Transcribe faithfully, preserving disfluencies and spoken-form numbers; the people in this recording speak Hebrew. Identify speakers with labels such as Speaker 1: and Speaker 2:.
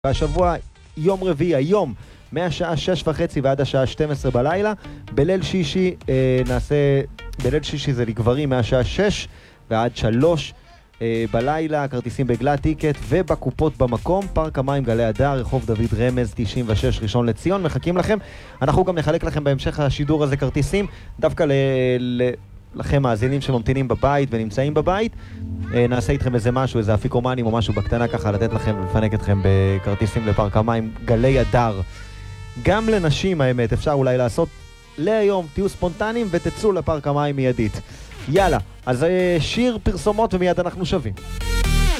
Speaker 1: השבוע, יום רביעי, היום, מהשעה שש וחצי ועד השעה שתים עשרה בלילה. בליל שישי, אה, נעשה, בליל שישי זה לגברים מהשעה שש ועד שלוש אה, בלילה, כרטיסים בגלת טיקט ובקופות במקום, פארק המים גלי הדר, רחוב דוד רמז תשעים ושש ראשון לציון, מחכים לכם. אנחנו גם נחלק לכם בהמשך השידור הזה כרטיסים, דווקא ל... ל... לכם מאזינים שממתינים בבית ונמצאים בבית. נעשה איתכם איזה משהו, איזה אפיקומנים או משהו בקטנה ככה, לתת לכם ולפנק אתכם בכרטיסים לפארק המים גלי הדר. גם לנשים האמת אפשר אולי לעשות להיום, תהיו ספונטניים ותצאו לפארק המים מיידית. יאללה, אז שיר פרסומות ומיד אנחנו שווים.